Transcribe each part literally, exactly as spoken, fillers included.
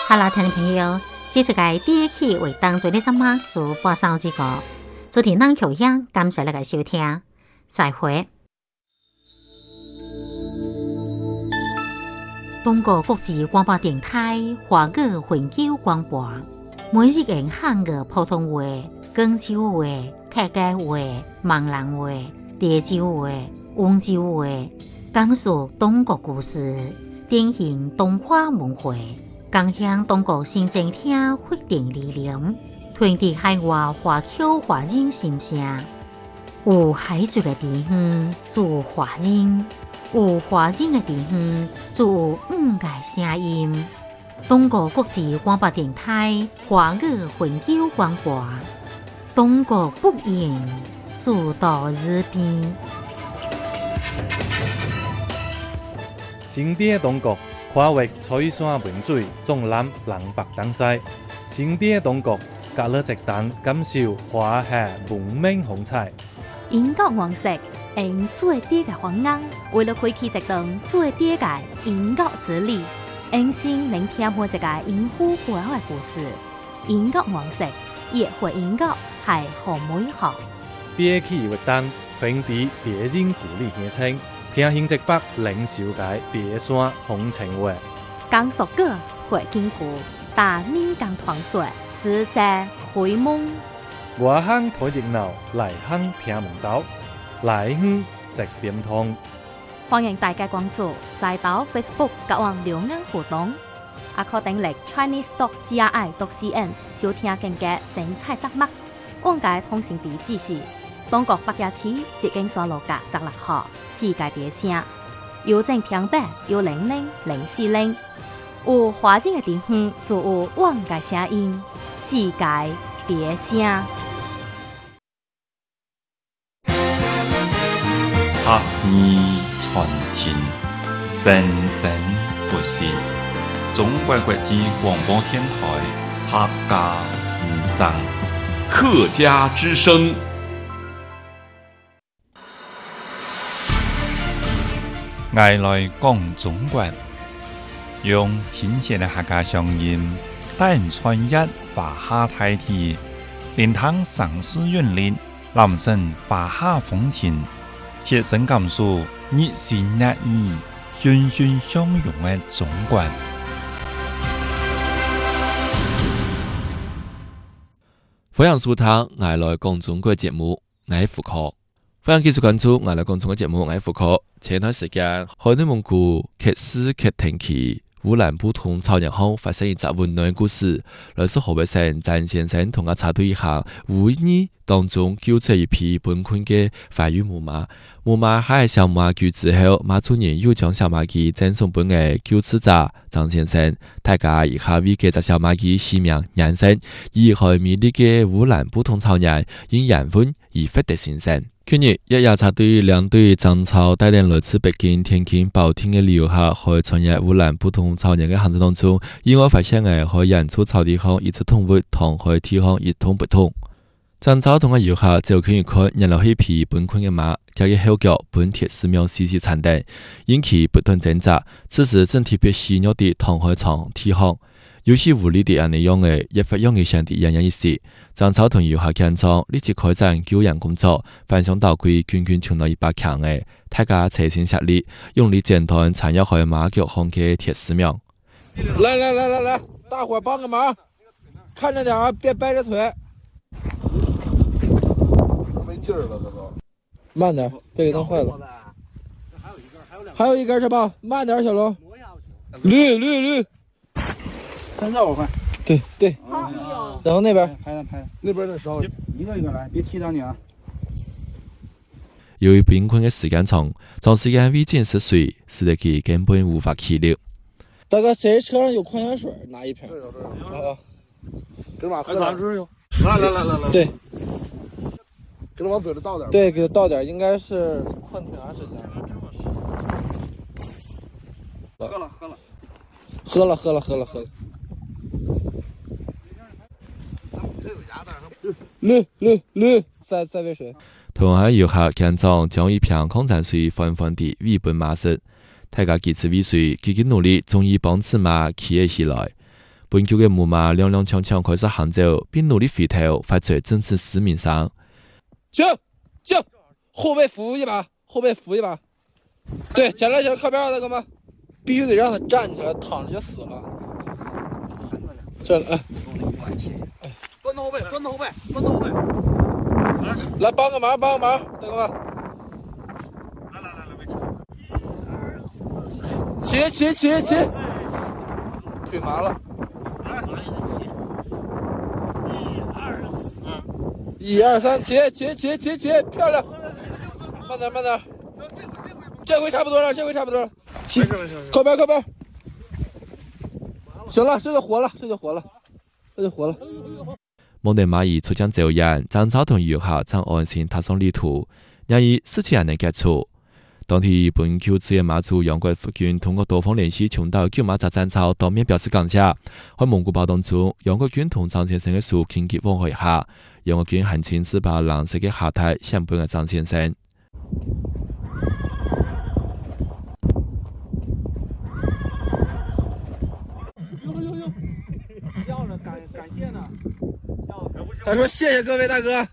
哈喽，听众朋友，这次嘅第一期为当做你什么做播送这个，主持人乔央，感谢你嘅收听，再会。中国国际广播电台华语环球广播，每日用汉语普通话、广州话、客家话、闽南话、潮州话、温州话，讲述中国故事，典型东华文化。共享中国新政厅发展理念，传递海外华侨华人心声。有海族的地方就有华人，有华人的地方就有五个声音。中国国际广播电台华语环球广播，中国不言，主到日边。 新店中国。跨越彩山文水，纵览南北东西，新店中国，隔了一档感受华夏文明风采。 英国王室用最低嘅方案，为了开启一档最低嘅英国之旅，用心聆听每一个英虎背后嘅故事。英国王室也会英国系好美好。 第一期活动传递地人故里乡亲。听新直北领受界第山风情话， 讲述歌会经过大闽讲传说，自在开蒙。 外乡睇热闹，内乡听门道，内乡直点通。 欢迎大家关注在岛 Facebook 甲网留言互动，也可订阅 Chinese dot C R I dot C N 收听更加精彩节目。网界通讯地址是中国北野市捷径山路甲十六号。世界第声，邮政平板有零零零四零，有华人的地方就有网嘅声音，世界第声。 客意传情，生生不息。中国国际广播电台客家之声， 客家之声。 爱来讲中国，用亲切的客家乡音，带人穿越华夏大地，连通城市韵律，揽胜华夏风情，切身感受热情热意、欣欣相融的中国。 欢迎收听《爱来讲中国》节目，我是胡可。欢迎继续关注《爱来讲中国》节目，我是胡可。前段时间，海内蒙古喀什喀腾旗乌兰布通草原后发生一则温暖的故事，来自河北省张先生同我插队一行无意当中救出一匹被困的怀孕母马。母马喺小马救之后，马主人又将小马鸡赠送俾嘅救治者张先生。大家以下为这只小马鸡起名养生，以海美丽嘅乌兰布通草原因养分而获得新生。去年，一夜插队两队张超带领来自北京、天津、保定的旅游客去参与乌兰布通草原的行程当中，意外发现嘅喺远处草地上一只动物同喺地上一通不同。张超同嘅游客走近一看，原来係一匹崩困嘅馬，佢嘅後腳被鐵絲苗死死纏定，引其不斷掙扎。此時正特別細弱地躺喺床地上，有時無力地咁樣嘅，一發容易上地樣樣意思。張超同遊客強壯，立即開展救援工作，翻上到佢捲捲衝到一百強嘅，大家齊心協力，用力剪斷纏繞喺馬腳上嘅鐵絲苗。 來來來來來，大伙幫個忙，看着點啊，別掰着腿。沒勁兒了，這都。慢點，別給弄壞了。還有一根是吧？慢點，小龍。綠綠綠。三十五塊。對對。然後那邊。拍了拍了。那邊的時候一個一個來，別踢到你啊。 由於貧困嘅時間長，長時間未進食水，使得佢根本無法起立。 大哥，誰車上有礦泉水？拿一瓶。啊。給馬喝點。來來來來來。對。給他往嘴裡倒點。對，給他倒點，應該是困挺長時間。喝了喝了。喝了喝了喝了喝了。綠綠綠，再再餵水。 同下遊客強壯將一瓶礦泉水緩緩地餵本馬食，大家幾次餵水，幾經努力，終於幫此馬企起來。 本球嘅木马踉踉跄跄开始行走，并努力回头，发出整至市面上。 停停，后背扶一把，后背扶一把。对，检查一下靠边大哥们，必须得让他站起来，躺着就死了。这哎，哎，关到后背，关到后背，关到后背。来帮个忙，帮个忙，大哥们。来来来来，起起起起，腿麻了。一二三，起起起起起，漂亮！慢点慢点，这回差不多了，这回差不多了。起，靠边靠边。行了，这就活了，这就活了，这就活了。 蒙地马伊出将走人，张超同游客将安心踏上旅途，然而事情还能结束。當天本球職業馬祖楊國福軍通過多方聯繫，搶到九馬扎張超當面表示感謝。喺蒙古包當中，楊國軍同張先生嘅書緊急往來下，楊國軍還親自把藍色嘅下台獻俾咗張先生。 他說：“謝謝各位大哥。”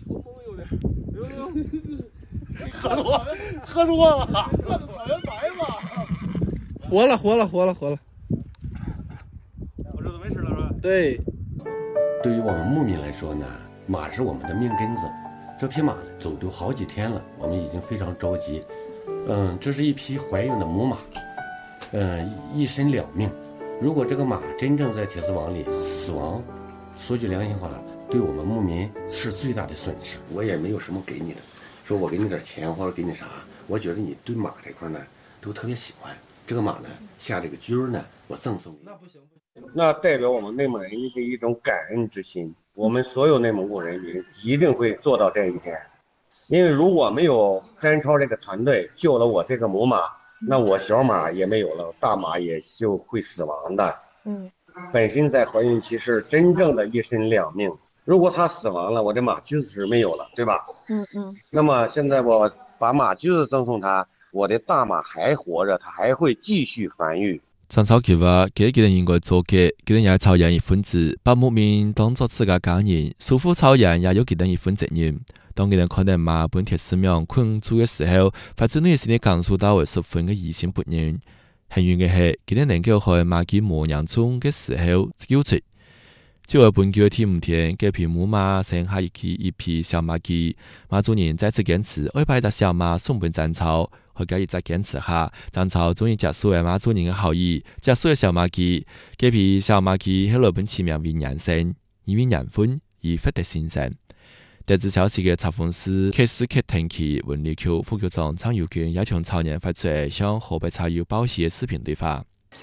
喝多，喝多了，喝的草原白嘛。 活了，活了，活了，活了。 我这都没事了是吧？ 对。 对于我们牧民来说呢，马是我们的命根子。这匹马走丢好几天了，我们已经非常着急。嗯，这是一匹怀孕的母马，嗯，一身两命。如果这个马真正在铁丝网里死亡，说句良心话，对我们牧民是最大的损失。我也没有什么给你的，说我给你点钱或者给你啥，我觉得你对马这块呢都特别喜欢。这个马呢下这个驹儿呢，我赠送你。那不行， 那代表我们内蒙人的一种感恩之心。我们所有内蒙古人民一定会做到这一点，因为如果没有詹超这个团队救了我这个母马，那我小马也没有了，大马也就会死亡的。嗯，本身在怀孕期是真正的一身两命，如果它死亡了，我这马驹子是没有了，对吧？嗯嗯。那么现在我把马驹子赠送他，我的大马还活着，它还会继续繁育。 張超佢話：佢佢哋應該做嘅，佢哋也係草原一份子，把牧民當作自家家人，守護草原也有佢哋一份責任。當佢哋看到馬本鐵絲網困住嘅時候，發自內心嘅感受到係十分嘅於心不忍。幸運嘅係，佢哋能夠喺馬基磨洋中嘅時候救出。就喺本橋嘅第五天，這匹母馬生下一匹一匹小馬基，馬主人再次堅持要把一隻小馬送俾張超。佢家一再堅持下，張超終於接受咗馬主人嘅好意，接受咗小馬基。這匹小馬基喺日本起名為人生，因為人婚而獲得新生。得知消息嘅插風師克斯克廷奇文理局副局長張友權也向草原發出向河北茶友報喜嘅視頻對話。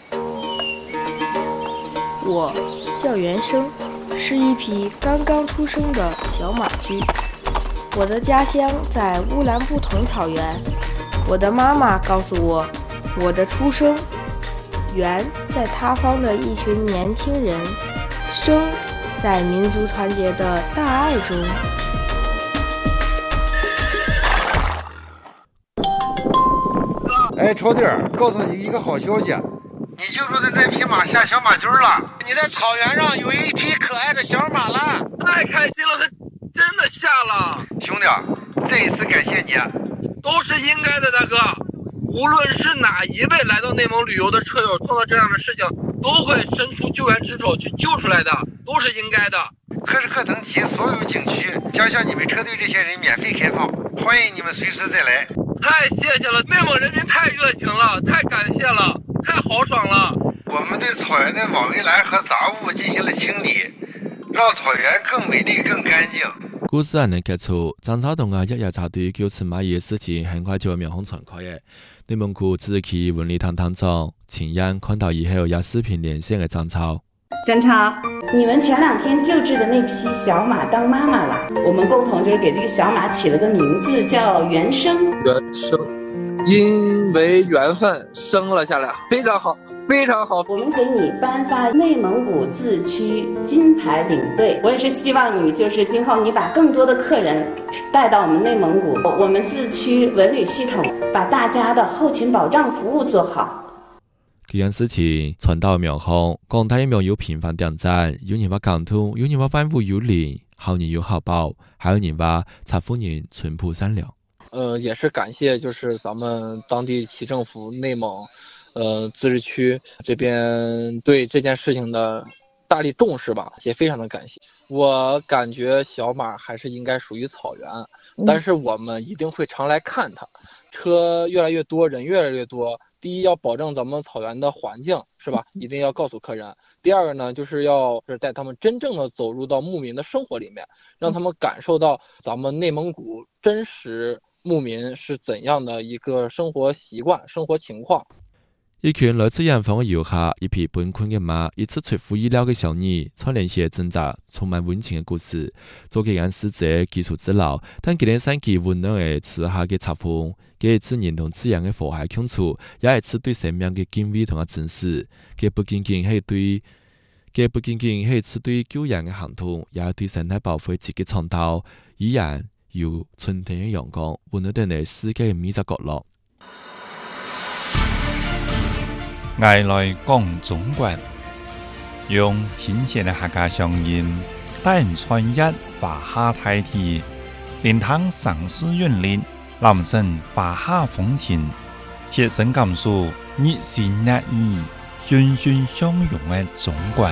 我叫袁生，是一匹剛剛出生的小馬驹。我的家鄉在烏蘭布統草原。我的媽媽告訴我，我的出生，源在他方的一群年輕人，生在民族團結的大愛中。 哎，超弟儿，告訴你一個好消息，你救出的那匹馬下小馬驹了。你在草原上有一匹可愛的小馬了，太開心了，它真的下了。兄弟，這一次感謝你。都是應該的，大哥。無論是哪一位來到內蒙旅遊的車友，碰到這樣的事情，都會伸出救援之手去救出來的，都是應該的。克什克騰旗所有景區將向你們車隊這些人免費開放，歡迎你們隨時再來。太謝謝了，內蒙人民太熱情了，太感謝了，太豪爽了。我們對草原的網圍欄和雜物進行了清理，讓草原更美麗、更乾淨。 故事還能結束，張超同啊一日插隊救出馬兒嘅事情，很快就會面紅傳開嘅。內蒙古自治區文理堂堂長秦嫣看到以後，也視頻連線嘅張超。 張超，你們前兩天救治的那匹小馬當媽媽了，我們共同就是給這個小馬起了個名字叫原生。 原生，因為緣分生了下來，非常好。非常好， 我們給你頒發內蒙古自區金牌領隊。我也是希望你，就是今後你把更多的客人帶到我們內蒙古，我們自區文旅系統把大家的後勤保障服務做好。 这件事情传到苗方，广大疫苗有频繁点赞，有人话感动，有人话反复有理，好人有好报，还有人话查夫人淳朴善良。 呃，也是感谢就是咱们当地区政府内蒙，呃自治区这边对这件事情的大力重视吧，也非常的感谢。我感觉小马还是应该属于草原，但是我们一定会常来看它。车越来越多，人越来越多，第一要保证咱们草原的环境，是吧？一定要告诉客人。第二个呢，就是要是带他们真正的走入到牧民的生活里面，让他们感受到咱们内蒙古真实牧民是怎样的一个生活习惯、生活情况。 一群来自远方的游客，一匹崩溃的马，一次出乎意料的小女，串联些挣扎、充满温情的故事，做给俺死者基础之牢，但给人散起温暖的慈下的插风，给一次认同自然的和諧相處，也一次對生命的敬畏同埋珍視。佢不僅僅係對，佢不僅僅係一次對救人的行動，也係對生態保護自己創造，依然有春天的陽光，温暖你世界的每個角落。 愛來講中國，用親切的客家鄉音，帶人穿越華夏大地，連通城市韻律，攬身華夏風情，切身感受熱情熱意、欣欣相融的中國。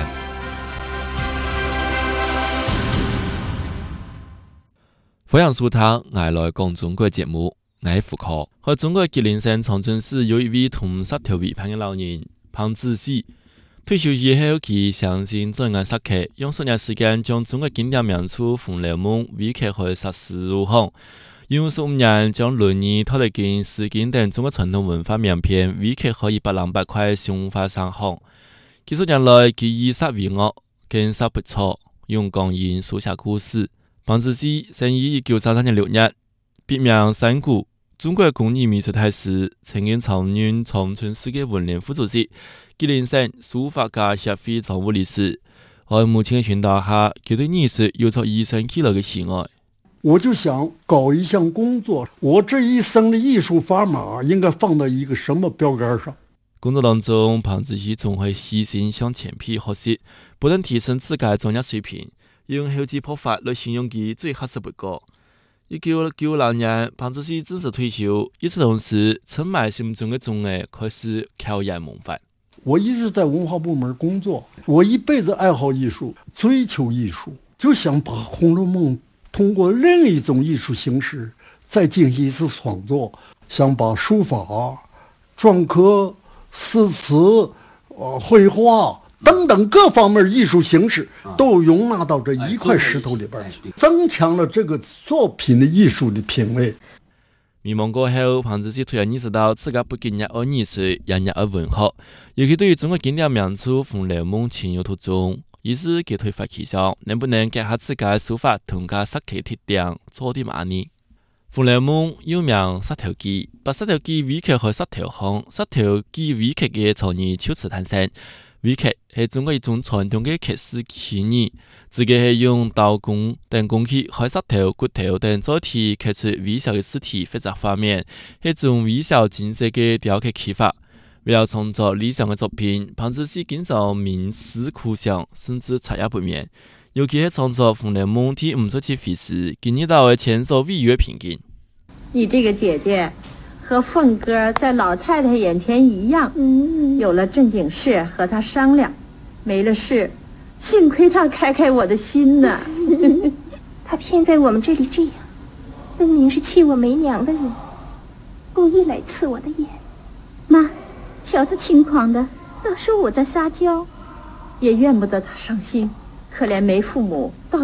歡迎收聽愛來講中國節目。我係胡可，喺中國吉林省長春市有一位同石頭為伴嘅老人彭子熙。退休以後，佢相信專案設計，用十年時間將中國經典名著《紅樓夢》編劇開實施入行，用十五年將《論語》《托勒經》《詩經》等中國傳統文化名篇編劇開一百兩百塊上化上行。幾十年來，佢以詩為樂，經史不錯，用講言書寫故事。彭子熙生於一九三三年六月，別名山谷。中國工藝美術大師，曾經擔任長春市嘅文聯副主席，吉林省書法家協會常務理事。喺母親嘅傳導下，佢對藝術有着與生俱來嘅喜愛。 我就想搞一項工作，我這一生的藝術砝碼應該放到一個什麼標杆上？ 工作當中，彭子熙總會細心向前批學習，不斷提升自己嘅專業水平，用厚積薄發來形容佢最合適不過。一九九六年，彭子熙正式退休。與此同時，陳邁心中的綜藝開始考驗萌發。 我一直在文化部門工作，我一輩子愛好藝術，追求藝術，就想把《紅樓夢》通過另一種藝術形式再進行一次創作，想把書法、篆刻、詩詞、呃繪畫等等各方面藝術形式都容納到這一塊石頭裏邊去，增強了這個作品的藝術的品味。 迷茫過後，彭子熙突然意識到自己不僅熱愛藝術，也熱愛文學，尤其對於中國經典名著《紅樓夢》情有獨鍾。於是佢推發奇想，能不能結合自己書法同加設計特點，做啲嘛呢？《紅樓夢》又名《石頭記》，把石頭記編劇喺石頭巷，石頭記編劇嘅創意就此誕生。編劇係中國一種傳統嘅劇史起義，自己係用刀工等工具喺石頭、骨頭等載體刻出微小嘅屍體複雜畫面，係一種微小精細嘅雕刻技法。為了創作理想嘅作品，彭子熙經常冥思苦想，甚至徹夜不眠。尤其係創作《紅樓夢》第五十七回時，經歷到前所未有嘅瓶頸。 你這個姐姐和鳳哥在老太太眼前一樣，嗯，有了正經事和她商量，沒了事，幸虧她開開我的心呢。 她偏在我們這裡這樣，分明是棄我沒娘的人，故意來刺我的眼。媽，瞧她輕狂的，倒說我在撒嬌， 也怨不得她傷心，可憐沒父母到